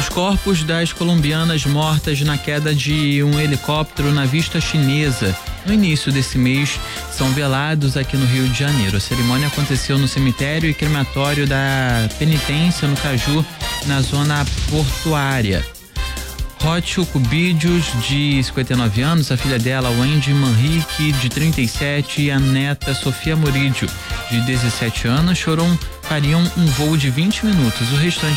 Os corpos das colombianas mortas na queda de um helicóptero na vista chinesa no início desse mês são velados aqui no Rio de Janeiro. A cerimônia aconteceu no cemitério e crematório da Penitência, no Caju, na zona portuária. Rótio Cubidios, de 59 anos, a filha dela, Wendy Manrique, de 37, e a neta, Sofia Morídio, de 17 anos, fariam um voo de 20 minutos. O restante